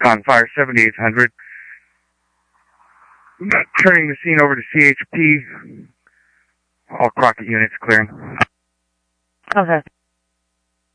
on fire 7800. Turning the scene over to CHP. All Crockett units clearing. Okay.